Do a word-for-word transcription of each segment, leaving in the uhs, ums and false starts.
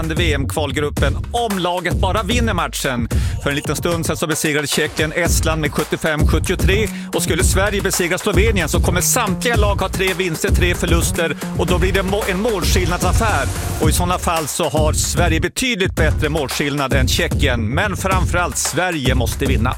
V M-kvalgruppen om laget bara vinner matchen. För en liten stund sedan så besegrade Tjeckien Estland med sjuttiofem sjuttiotre och skulle Sverige besegra Slovenien så kommer samtliga lag ha tre vinster, tre förluster och då blir det en målskillnadsaffär. Och i sådana fall så har Sverige betydligt bättre målskillnad än Tjeckien, men framförallt Sverige måste vinna.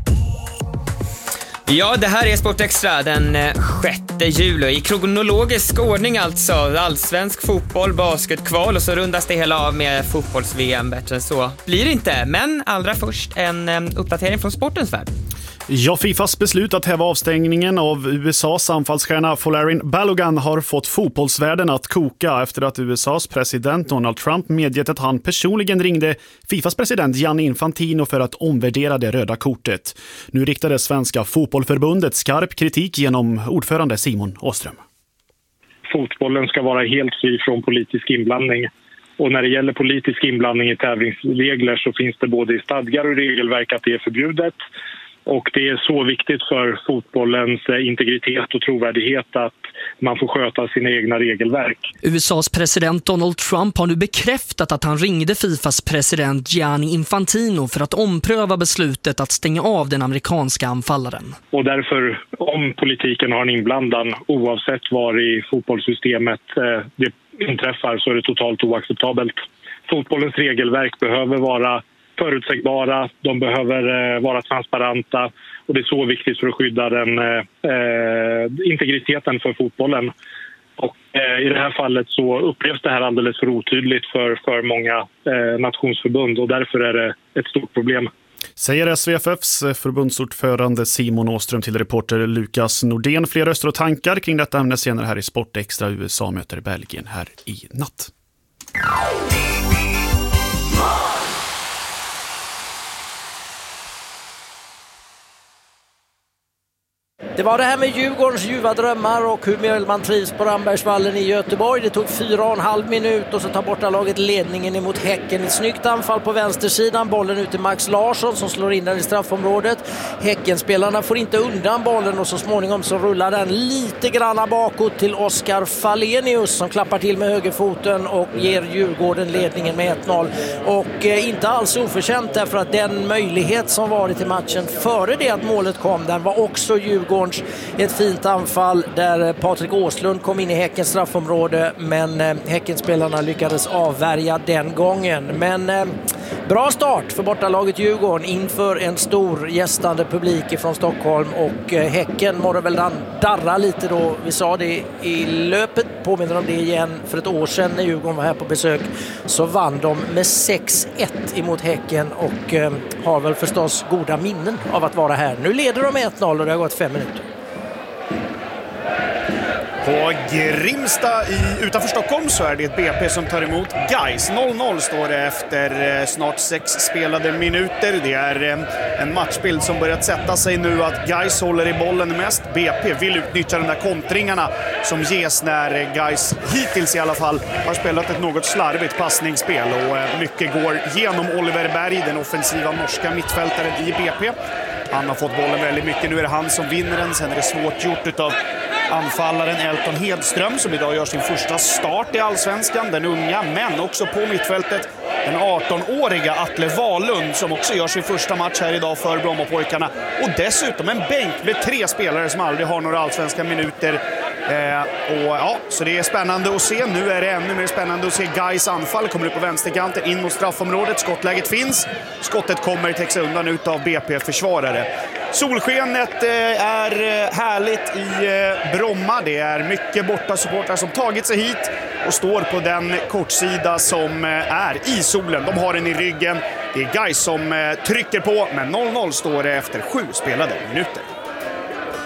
Ja, det här är Sport Extra den sjätte juli. I kronologisk ordning alltså. Allsvensk fotboll, basketkval och så rundas det hela av med fotbolls-V M. Bättre så blir det inte. Men allra först en uppdatering från sportens värld. Ja, Fifas beslut att häva avstängningen av U S A:s anfallsstjärna Folarin Balogun har fått fotbollsvärlden att koka efter att U S A:s president Donald Trump medgett att han personligen ringde Fifas president Gianni Infantino för att omvärdera det röda kortet. Nu riktade Svenska fotbollförbundet skarp kritik genom ordförande Simon Åström. Fotbollen ska vara helt fri från politisk inblandning. Och när det gäller politisk inblandning i tävlingsregler så finns det både i stadgar och regelverk att det är förbjudet. Och det är så viktigt för fotbollens integritet och trovärdighet att man får sköta sina egna regelverk. U S A:s president Donald Trump har nu bekräftat att han ringde Fifas president Gianni Infantino för att ompröva beslutet att stänga av den amerikanska anfallaren. Och därför, om politiken har en inblandan, oavsett var i fotbollssystemet det inträffar, så är det totalt oacceptabelt. Fotbollens regelverk behöver vara förutsägbara, de behöver eh, vara transparenta och det är så viktigt för att skydda den eh, integriteten för fotbollen. Och eh, i det här fallet så upplevs det här alldeles för otydligt för, för många eh, nationsförbund och därför är det ett stort problem. Säger S V F F:s förbundsordförande Simon Åström till reporter Lukas Nordén. Fler röster och tankar kring detta ämne senare här i Sport Extra. U S A möter Belgien här i natt. Det var det här med Djurgårdens ljuva drömmar och hur man trivs på Rambergsvallen i Göteborg. Det tog fyra och en halv minut och så tar borta laget ledningen emot Häcken. Ett snyggt anfall på vänstersidan. Bollen ut till Max Larsson som slår in den i straffområdet. Häckenspelarna får inte undan bollen och så småningom så rullar den lite granna bakåt till Oskar Fallenius som klappar till med högerfoten och ger Djurgården ledningen med ett noll. Och eh, inte alls oförtjänt därför att den möjlighet som varit i matchen före det att målet kom, den var också Djurgården. Ett fint anfall där Patrik Åslund kom in i Häckens straffområde men eh, Häckenspelarna lyckades avvärja den gången. Men eh, bra start för bortalaget Djurgården inför en stor gästande publik från Stockholm och eh, Häcken måste väl darra lite då. Vi sa det i löpet, påminner om det igen, för ett år sedan när Djurgården var här på besök så vann de med sex ett emot Häcken och eh, har väl förstås goda minnen av att vara här. Nu leder de med ett noll och det har gått fem minuter. På Grimsta i, utanför Stockholm så är det ett B P som tar emot Gais. noll noll står det efter snart sex spelade minuter. Det är en matchbild som börjat sätta sig nu att Gais håller i bollen mest. B P vill utnyttja de där kontringarna som ges när Gais hittills i alla fall har spelat ett något slarvigt passningsspel. Och mycket går genom Oliver Berg, den offensiva norska mittfältaren i B P. Han har fått bollen väldigt mycket. Nu är det han som vinner den. Sen är det svårt gjort utav anfallaren Elton Hedström som idag gör sin första start i Allsvenskan. Den unga, men också på mittfältet den arton-åriga Atle Wahlund som också gör sin första match här idag för Brommapojkarna. Och dessutom en bänk med tre spelare som aldrig har några allsvenska minuter. Eh, och ja, så det är spännande att se. Nu är det ännu mer spännande att se Gais anfall. Kommer upp på vänsterkanten in mot straffområdet. Skottläget finns. Skottet kommer täcks undan ut av B P-försvarare. Solskenet eh, är härligt i eh, Bromma. Det är mycket borta supportrar som tagit sig hit och står på den kortsida som eh, är i solen. De har den i ryggen. Det är Gais som eh, trycker på, men noll noll står det efter sju spelade minuter.